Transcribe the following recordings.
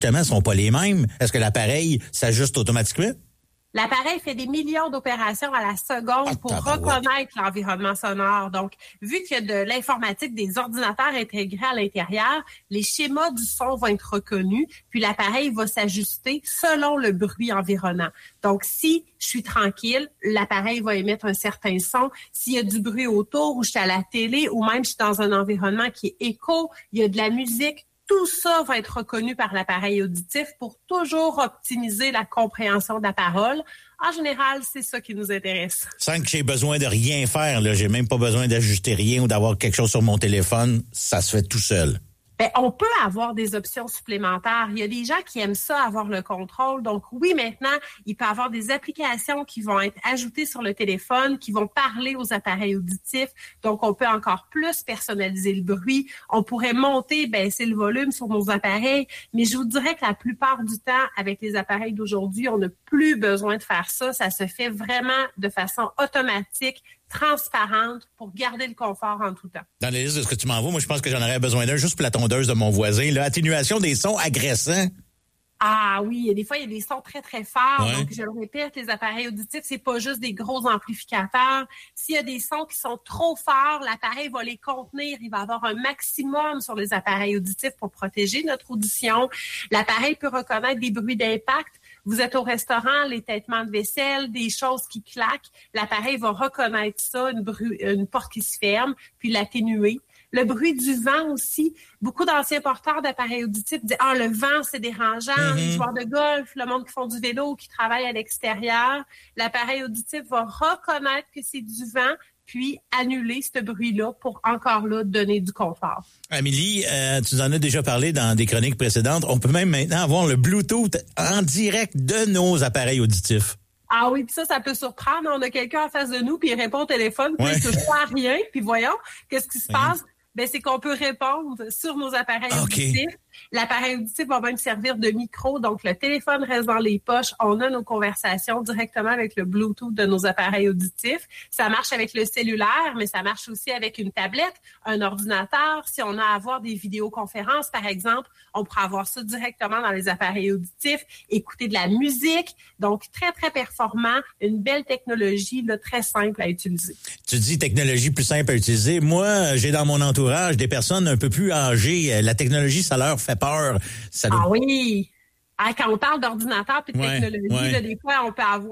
ne sont pas les mêmes. Est-ce que l'appareil s'ajuste automatiquement? L'appareil fait des millions d'opérations à la seconde pour reconnaître l'environnement sonore. Donc, vu qu'il y a de l'informatique, des ordinateurs intégrés à l'intérieur, les schémas du son vont être reconnus, puis l'appareil va s'ajuster selon le bruit environnant. Donc, si je suis tranquille, l'appareil va émettre un certain son. S'il y a du bruit autour, ou je suis à la télé, ou même je suis dans un environnement qui est écho, il y a de la musique, tout ça va être reconnu par l'appareil auditif pour toujours optimiser la compréhension de la parole. En général, c'est ça qui nous intéresse. Sans que j'ai besoin de rien faire, là, j'ai même pas besoin d'ajuster rien ou d'avoir quelque chose sur mon téléphone, ça se fait tout seul. On peut avoir des options supplémentaires. Il y a des gens qui aiment ça, avoir le contrôle. Donc oui, maintenant, il peut y avoir des applications qui vont être ajoutées sur le téléphone, qui vont parler aux appareils auditifs. Donc, on peut encore plus personnaliser le bruit. On pourrait monter, baisser le volume sur nos appareils. Mais je vous dirais que la plupart du temps, avec les appareils d'aujourd'hui, on n'a plus besoin de faire ça. Ça se fait vraiment de façon automatique, transparente pour garder le confort en tout temps. Dans la liste de ce que tu m'envoies, moi, je pense que j'en aurais besoin d'un juste pour la tondeuse de mon voisin. Là, atténuation des sons agressants. Ah oui, des fois, il y a des sons très, très forts. Ouais. Donc, je le répète, les appareils auditifs, c'est pas juste des gros amplificateurs. S'il y a des sons qui sont trop forts, l'appareil va les contenir. Il va avoir un maximum sur les appareils auditifs pour protéger notre audition. L'appareil peut reconnaître des bruits d'impact. Vous êtes au restaurant, les têtements de vaisselle, des choses qui claquent. L'appareil va reconnaître ça, une porte qui se ferme, puis l'atténuer. Le bruit du vent aussi. Beaucoup d'anciens porteurs d'appareils auditifs disent « Ah, le vent, c'est dérangeant. Les joueurs de golf, le monde qui font du vélo, qui travaillent à l'extérieur. » L'appareil auditif va reconnaître que c'est du vent, puis annuler ce bruit-là pour encore là donner du confort. Amélie, tu en as déjà parlé dans des chroniques précédentes. On peut même maintenant avoir le Bluetooth en direct de nos appareils auditifs. Ah oui, puis ça peut surprendre. On a quelqu'un en face de nous, puis il répond au téléphone, puis il touche pas à rien. Puis voyons, qu'est-ce qui se passe? C'est qu'on peut répondre sur nos appareils auditifs. L'appareil auditif va même servir de micro, donc le téléphone reste dans les poches. On a nos conversations directement avec le Bluetooth de nos appareils auditifs. Ça marche avec le cellulaire, mais ça marche aussi avec une tablette, un ordinateur. Si on a à avoir des vidéoconférences, par exemple, on pourra avoir ça directement dans les appareils auditifs, écouter de la musique. Donc, très, très performant, une belle technologie, là, très simple à utiliser. Tu dis technologie plus simple à utiliser. Moi, j'ai dans mon entourage des personnes un peu plus âgées. La technologie, ça leur fait peur. Ah oui! Quand on parle d'ordinateur et de technologie, là, des fois,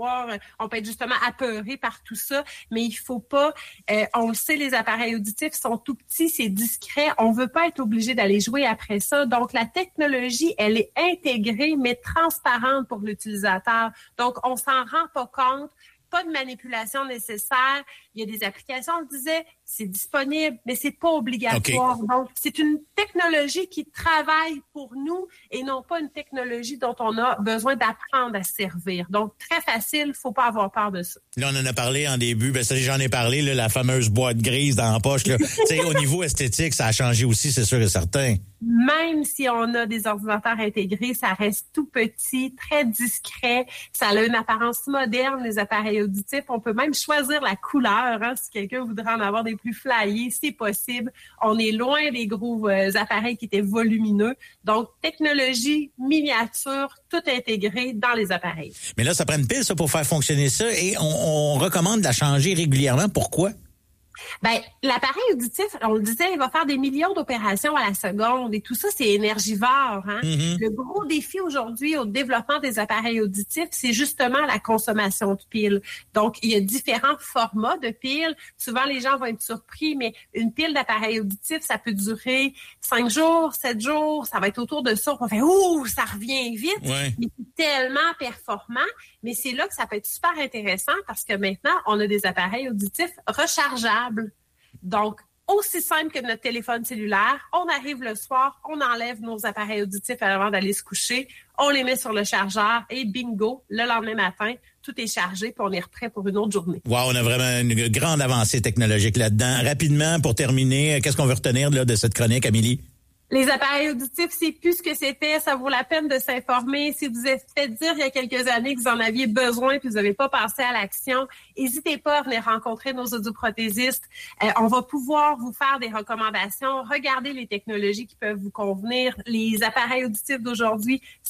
on peut être justement apeuré par tout ça, mais il faut pas, on le sait, les appareils auditifs sont tout petits, c'est discret, on veut pas être obligé d'aller jouer après ça. Donc, la technologie, elle est intégrée, mais transparente pour l'utilisateur. Donc, on s'en rend pas compte. Pas de manipulation nécessaire. Il y a des applications, on le disait, c'est disponible, mais c'est pas obligatoire. Donc, c'est une technologie qui travaille pour nous et non pas une technologie dont on a besoin d'apprendre à servir. Donc, très facile, faut pas avoir peur de ça. Là, on en a parlé en début, j'en ai parlé, là, la fameuse boîte grise dans la poche. Là. Au niveau esthétique, ça a changé aussi, c'est sûr et certain. Même si on a des ordinateurs intégrés, ça reste tout petit, très discret. Ça a une apparence moderne, les appareils auditifs. On peut même choisir la couleur. Si quelqu'un voudrait en avoir des plus flyés, c'est possible. On est loin des gros appareils qui étaient volumineux. Donc, technologie, miniature, tout intégré dans les appareils. Mais là, ça prend une pile, ça, pour faire fonctionner ça. Et on recommande de la changer régulièrement. Pourquoi? L'appareil auditif, on le disait, il va faire des millions d'opérations à la seconde et tout ça, c'est énergivore. Le gros défi aujourd'hui au développement des appareils auditifs, c'est justement la consommation de piles. Donc, il y a différents formats de piles. Souvent, les gens vont être surpris, mais une pile d'appareil auditif, ça peut durer 5 jours, 7 jours, ça va être autour de ça. On va faire « Ouh, ça revient vite! » C'est tellement performant, mais c'est là que ça peut être super intéressant parce que maintenant, on a des appareils auditifs rechargeables. Donc, aussi simple que notre téléphone cellulaire, on arrive le soir, on enlève nos appareils auditifs avant d'aller se coucher, on les met sur le chargeur et bingo, le lendemain matin, tout est chargé puis on est prêt pour une autre journée. Wow, on a vraiment une grande avancée technologique là-dedans. Rapidement, pour terminer, qu'est-ce qu'on veut retenir là, de cette chronique, Amélie? Les appareils auditifs, c'est plus ce que c'était. Ça vaut la peine de s'informer. Si vous êtes fait dire il y a quelques années que vous en aviez besoin puis vous n'avez pas passé à l'action, n'hésitez pas à venir rencontrer nos audioprothésistes. On va pouvoir vous faire des recommandations. Regardez les technologies qui peuvent vous convenir. Les appareils auditifs d'aujourd'hui